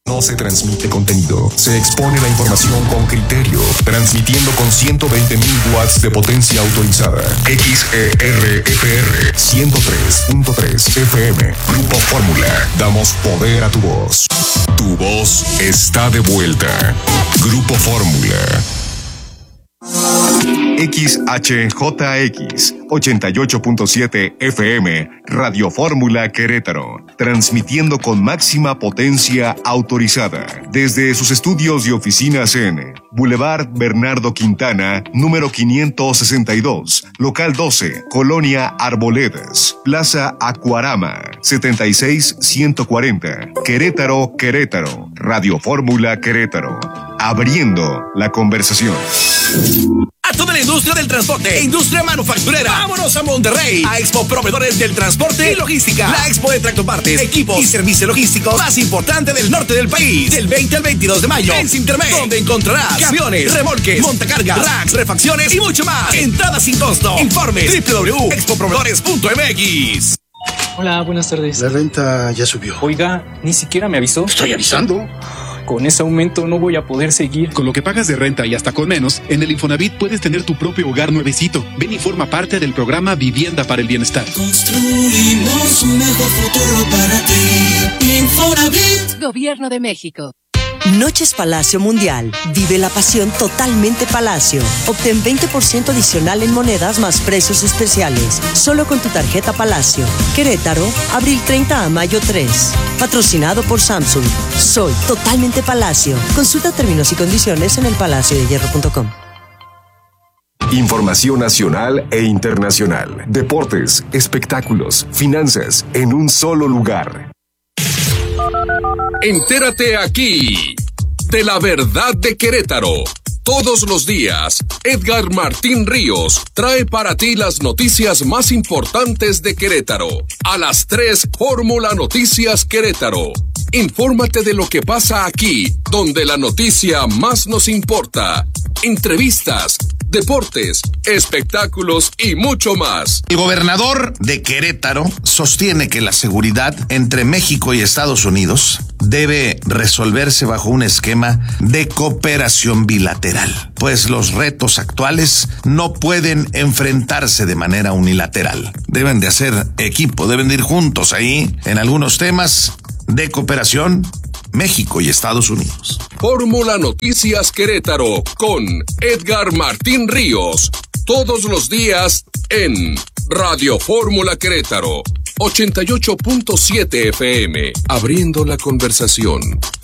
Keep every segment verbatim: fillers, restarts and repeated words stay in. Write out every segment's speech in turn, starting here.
No se transmite contenido, se expone la información con criterio, transmitiendo con ciento veinte mil watts de potencia autorizada. X E R F R ciento tres punto tres F M. Grupo Fórmula. Damos poder a tu voz. Tu voz está de vuelta. Grupo Fórmula. X H J X ochenta y ocho punto siete F M, Radio Fórmula Querétaro, transmitiendo con máxima potencia autorizada desde sus estudios y oficinas en Boulevard Bernardo Quintana, número quinientos sesenta y dos, local doce, Colonia Arboledas, Plaza Acuarama, setenta y seis ciento cuarenta, Querétaro, Querétaro, Radio Fórmula Querétaro, abriendo la conversación. A toda la industria del transporte e industria manufacturera, vámonos a Monterrey, a Expo Proveedores del Transporte y Logística. La Expo de tractopartes, equipos y servicios logísticos más importante del norte del país. Del veinte al veintidós de mayo en Cintermex, donde encontrarás camiones, remolques, montacargas, racks, refacciones y mucho más. Entrada sin costo. Informes doble u doble u doble u punto expo proveedores punto m x. Hola, buenas tardes. La renta ya subió. Oiga, ni siquiera me avisó. Estoy avisando. Con ese aumento no voy a poder seguir. Con lo que pagas de renta y hasta con menos, en el Infonavit puedes tener tu propio hogar nuevecito. Ven y forma parte del programa Vivienda para el Bienestar. Construimos un mejor futuro para ti. Infonavit. Gobierno de México. Noches Palacio Mundial. Vive la pasión totalmente Palacio. Obtén veinte por ciento adicional en monedas más precios especiales. Solo con tu tarjeta Palacio. Querétaro, abril treinta a mayo tres. Patrocinado por Samsung. Soy totalmente Palacio. Consulta términos y condiciones en el palacio de hierro punto com. Información nacional e internacional. Deportes, espectáculos, finanzas, en un solo lugar. Entérate aquí de la verdad de Querétaro. Todos los días, Edgar Martín Ríos trae para ti las noticias más importantes de Querétaro. A las tres, Fórmula Noticias Querétaro. Infórmate de lo que pasa aquí, donde la noticia más nos importa. Entrevistas, deportes, espectáculos y mucho más. El gobernador de Querétaro sostiene que la seguridad entre México y Estados Unidos debe resolverse bajo un esquema de cooperación bilateral, pues los retos actuales no pueden enfrentarse de manera unilateral. Deben de hacer equipo, deben de ir juntos ahí en algunos temas de cooperación, México y Estados Unidos. Fórmula Noticias Querétaro con Edgar Martín Ríos. Todos los días en Radio Fórmula Querétaro. ochenta y ocho punto siete F M. Abriendo la conversación.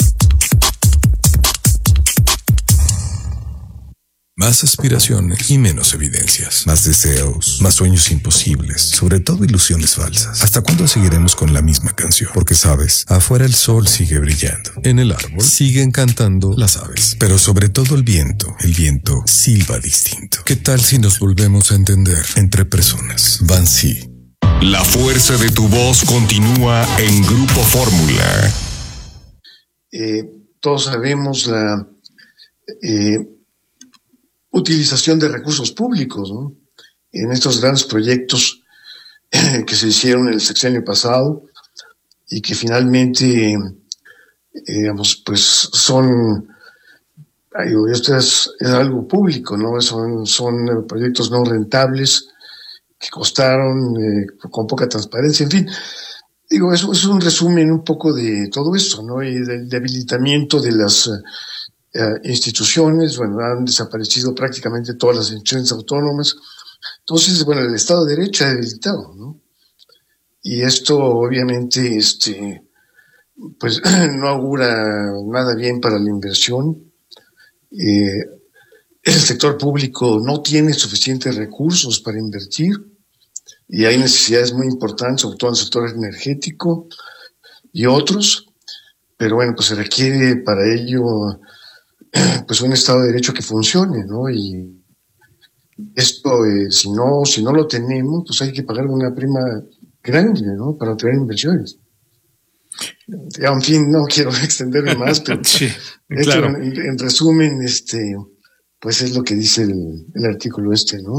Más aspiraciones y menos evidencias. Más deseos, más sueños imposibles. Sobre todo ilusiones falsas. ¿Hasta cuándo seguiremos con la misma canción? Porque sabes, afuera el sol sigue brillando. En el árbol siguen cantando las aves. Pero sobre todo el viento. El viento silba distinto. ¿Qué tal si nos volvemos a entender entre personas? Bansi. La fuerza de tu voz continúa en Grupo Fórmula. Eh, todos sabemos la... Eh, utilización de recursos públicos, ¿no? En estos grandes proyectos eh, que se hicieron en el sexenio pasado y que finalmente, eh, digamos, pues son, digo, esto es, es algo público, ¿no? Son, son proyectos no rentables que costaron eh, con poca transparencia, en fin. Digo, eso es un resumen un poco de todo esto, ¿no? Y del debilitamiento de las Uh, instituciones, bueno, han desaparecido prácticamente todas las instituciones autónomas. Entonces, bueno, el Estado de Derecho ha debilitado, ¿no? Y esto, obviamente, este, pues, no augura nada bien para la inversión. Eh, el sector público no tiene suficientes recursos para invertir y hay necesidades muy importantes, sobre todo en el sector energético y otros, pero bueno, pues se requiere para ello pues un Estado de Derecho que funcione, ¿no? Y esto, eh, si no, si no lo tenemos, pues hay que pagar una prima grande, ¿no? Para atraer inversiones. Ya, en fin, no quiero extenderme más, pero sí, esto, claro. en, en resumen, este, pues es lo que dice el, el artículo este, ¿no?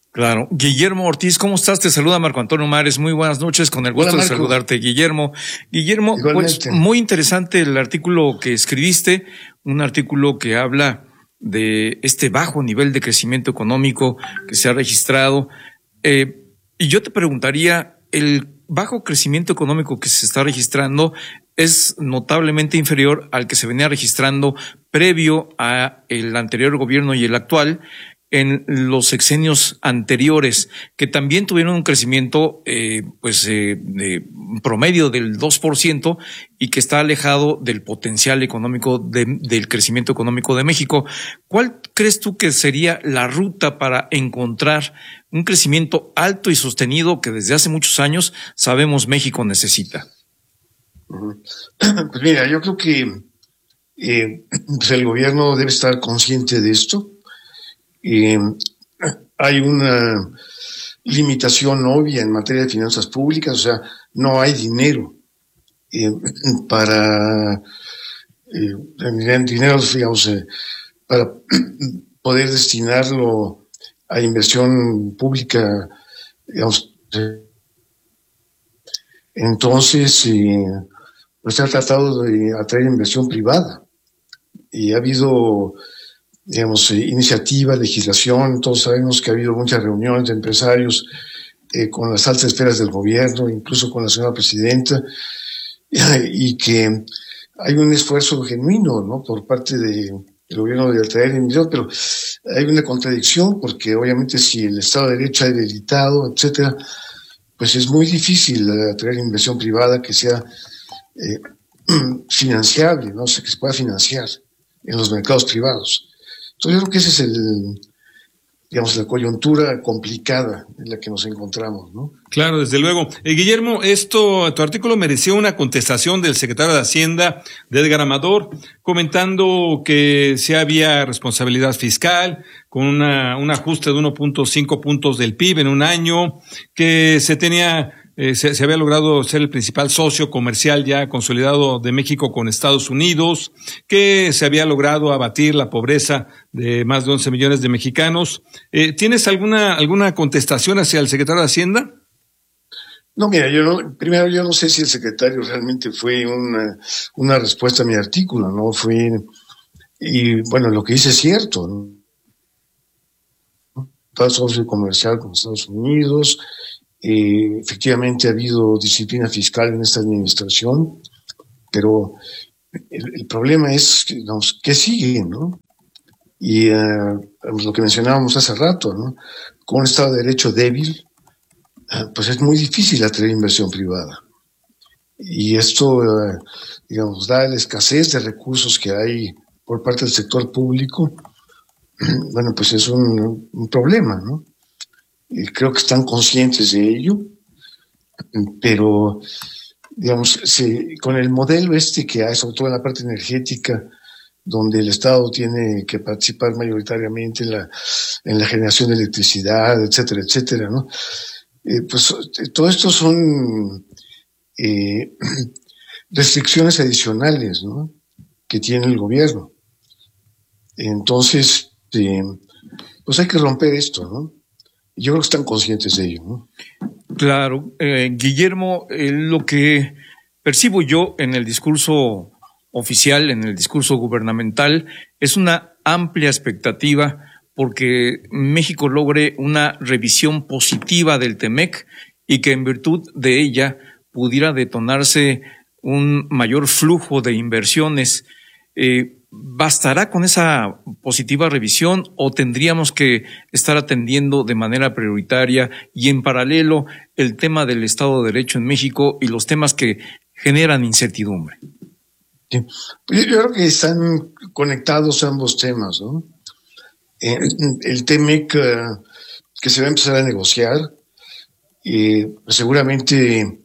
Claro. Guillermo Ortiz, ¿cómo estás? Te saluda Marco Antonio Mares. Muy buenas noches, con el gusto Hola, de saludarte, Guillermo. Guillermo, Igualmente. pues muy interesante el artículo que escribiste, un artículo que habla de este bajo nivel de crecimiento económico que se ha registrado. Eh, y yo te preguntaría, el bajo crecimiento económico que se está registrando es notablemente inferior al que se venía registrando previo a el anterior gobierno y el actual, en los sexenios anteriores, que también tuvieron un crecimiento eh, pues eh, de promedio del dos por ciento y que está alejado del potencial económico de, del crecimiento económico de México. ¿Cuál crees tú que sería la ruta para encontrar un crecimiento alto y sostenido que desde hace muchos años sabemos México necesita? Pues mira, yo creo que eh, pues el gobierno debe estar consciente de esto. Eh, hay una limitación obvia en materia de finanzas públicas, o sea, no hay dinero eh, para eh, dinero, digamos, eh, para poder destinarlo a inversión pública, digamos. Eh, entonces, eh, pues se ha tratado de atraer inversión privada y ha habido, digamos, eh, iniciativa, legislación. Todos sabemos que ha habido muchas reuniones de empresarios eh, con las altas esferas del gobierno, incluso con la señora presidenta, y que hay un esfuerzo genuino, ¿no?, por parte de, del gobierno de atraer inversión, pero hay una contradicción, porque obviamente si el Estado de Derecho ha debilitado, etcétera, pues es muy difícil atraer inversión privada que sea eh, financiable, ¿no?, o sea, que se pueda financiar en los mercados privados. Entonces yo creo que ese es el, digamos, la coyuntura complicada en la que nos encontramos, ¿no? Claro, desde luego. Eh, Guillermo, esto, tu artículo mereció una contestación del secretario de Hacienda, de Edgar Amador, comentando que sí había responsabilidad fiscal, con una, un ajuste de uno punto cinco puntos del P I B en un año, que se tenía... Eh, se, se había logrado ser el principal socio comercial ya consolidado de México con Estados Unidos, que se había logrado abatir la pobreza de más de once millones de mexicanos. Eh, ¿Tienes alguna alguna contestación hacia el secretario de Hacienda? No, mira, yo no, primero yo no sé si el secretario realmente fue una, una respuesta a mi artículo, ¿no? Fue, y bueno, lo que dice es cierto, ¿no? Todo socio comercial con Estados Unidos. Eh, efectivamente ha habido disciplina fiscal en esta administración, pero el, el problema es que, digamos, ¿qué sigue, no? Y uh, lo que mencionábamos hace rato, ¿no? Con un Estado de Derecho débil, uh, pues es muy difícil atraer inversión privada. Y esto, uh, digamos, da la escasez de recursos que hay por parte del sector público. Bueno, pues es un, un problema, ¿no? Y creo que están conscientes de ello, pero, digamos, se, con el modelo este que hay, sobre todo en la parte energética, donde el Estado tiene que participar mayoritariamente en la, en la generación de electricidad, etcétera, etcétera, ¿no? Eh, pues todo esto son eh, restricciones adicionales, ¿no?, que tiene el gobierno. Entonces, eh, pues hay que romper esto, ¿no? Yo creo que están conscientes de ello, ¿no? Claro. Eh, Guillermo, eh, lo que percibo yo en el discurso oficial, en el discurso gubernamental, es una amplia expectativa porque México logre una revisión positiva del T-M E C y que en virtud de ella pudiera detonarse un mayor flujo de inversiones. Eh, ¿Bastará con esa positiva revisión o tendríamos que estar atendiendo de manera prioritaria y en paralelo el tema del Estado de Derecho en México y los temas que generan incertidumbre? Sí. Yo creo que están conectados ambos temas, ¿no? Eh, el T M E C uh, que se va a empezar a negociar, eh, seguramente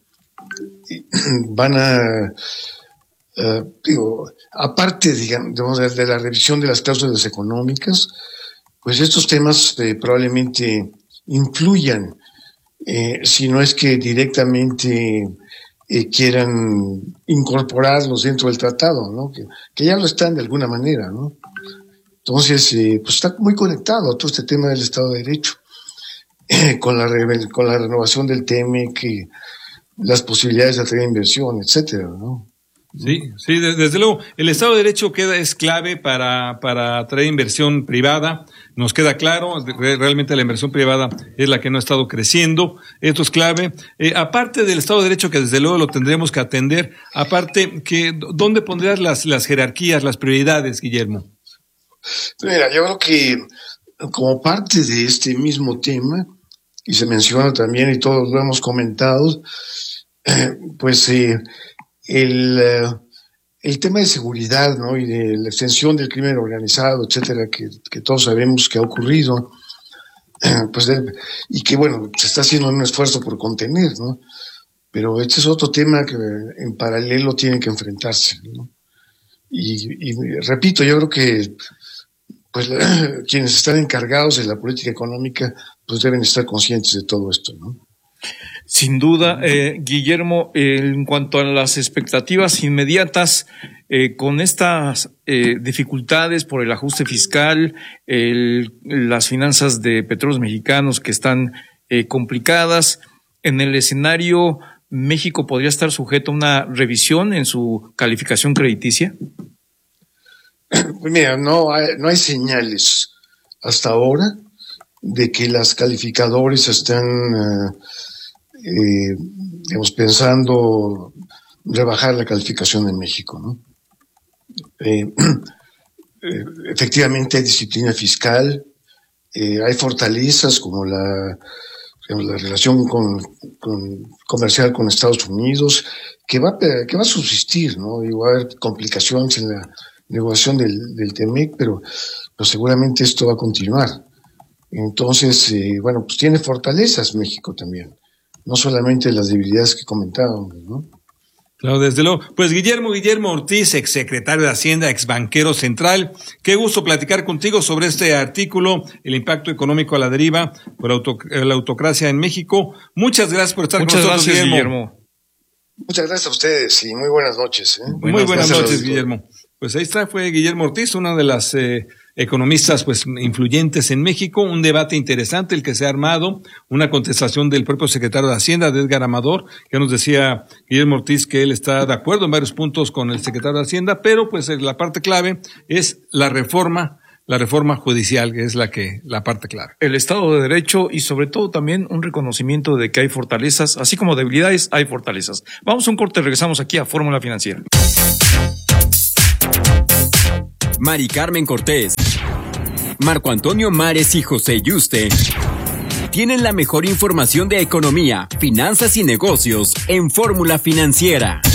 van a... Uh, digo, aparte, digamos, de la revisión de las cláusulas económicas, pues estos temas eh, probablemente influyan, eh, si no es que directamente eh, quieran incorporarlos dentro del tratado, ¿no? Que, que ya lo están de alguna manera, ¿no? Entonces, eh, pues está muy conectado a todo este tema del Estado de Derecho. eh, con, la re, con la renovación del T M E C, eh, las posibilidades de atraer inversión, etcétera, ¿no? Sí, sí, desde luego. El Estado de Derecho queda, es clave para, para atraer inversión privada. Nos queda claro, realmente la inversión privada es la que no ha estado creciendo. Esto es clave. Eh, aparte del Estado de Derecho, que desde luego lo tendremos que atender, aparte, que ¿dónde pondrías las, las jerarquías, las prioridades, Guillermo? Mira, yo creo que como parte de este mismo tema, y se menciona también y todos lo hemos comentado, eh, pues eh, el, uh, el tema de seguridad, ¿no? Y de la extensión del crimen organizado, etcétera, que, que todos sabemos que ha ocurrido, eh, pues de, y que bueno, se está haciendo un esfuerzo por contener, ¿no? Pero este es otro tema que en paralelo tienen que enfrentarse, ¿no? Y, y repito, yo creo que pues la, quienes están encargados de la política económica pues deben estar conscientes de todo esto, ¿no? Sin duda, eh, Guillermo, eh, en cuanto a las expectativas inmediatas, eh, con estas eh, dificultades por el ajuste fiscal, el, las finanzas de Petróleos Mexicanos que están eh, complicadas, en el escenario, ¿México podría estar sujeto a una revisión en su calificación crediticia? Pues mira, no hay, no hay señales hasta ahora de que las calificadores están eh, eh, digamos, pensando rebajar la calificación en México, ¿no? Eh, eh, efectivamente hay disciplina fiscal, eh, hay fortalezas como la, digamos, la relación con, con comercial con Estados Unidos, que va, que va a subsistir, ¿no? Y va a haber complicaciones en la negociación del, del T M E C, pero, pero seguramente esto va a continuar. Entonces, eh, bueno, pues tiene fortalezas México también, no solamente las debilidades que comentábamos, ¿no? Claro, desde luego. Pues Guillermo, Guillermo Ortiz, exsecretario de Hacienda, exbanquero central, qué gusto platicar contigo sobre este artículo, el impacto económico a la deriva por auto, la autocracia en México. Muchas gracias por estar Muchas con nosotros, gracias, Guillermo. Guillermo. Muchas gracias a ustedes y muy buenas noches, ¿eh? Muy buenas, buenas noches, Guillermo. Pues ahí está, fue Guillermo Ortiz, una de las eh, economistas pues influyentes en México, un debate interesante el que se ha armado, una contestación del propio secretario de Hacienda, de Edgar Amador, que nos decía Guillermo Ortiz que él está de acuerdo en varios puntos con el secretario de Hacienda, pero pues la parte clave es la reforma, la reforma judicial, que es la que la parte clave. El Estado de Derecho y sobre todo también un reconocimiento de que hay fortalezas, así como debilidades, hay fortalezas. Vamos a un corte, regresamos aquí a Fórmula Financiera. Mari Carmen Cortés, Marco Antonio Mares y José Yuste tienen la mejor información de economía, finanzas y negocios en Fórmula Financiera.